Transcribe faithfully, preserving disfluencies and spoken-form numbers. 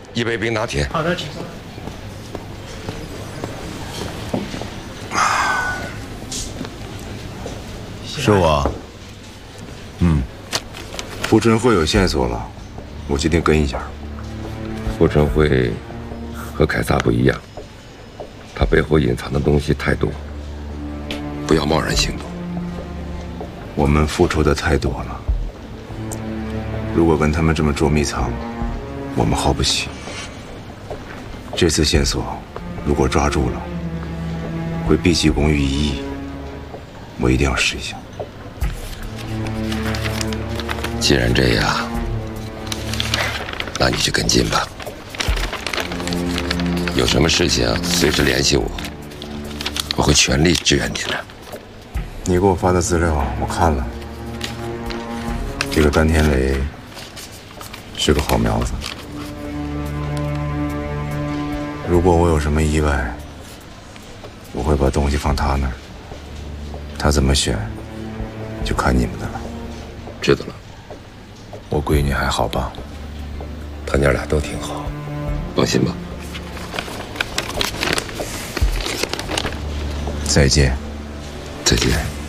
一杯冰拿铁。 好的，请坐。 是我。嗯， 傅春慧有线索了，我决定跟一下。 傅春慧和凯撒不一样，他背后隐藏的东西太多，不要贸然行动。 我们付出的太多了，如果跟他们这么捉迷藏，我们耗不起。这次线索如果抓住了，会毕其功于一役，我一定要试一下。 既然这样，那你就跟进吧。有什么事情随时联系我，我会全力支援你的。 你给我发的资料我看了，这个丹天雷是个好苗子。如果我有什么意外，我会把东西放他那儿，他怎么选，就看你们的了。 知道了。 我闺女还好吧？ 他娘俩都挺好，放心吧。 再见。 再见。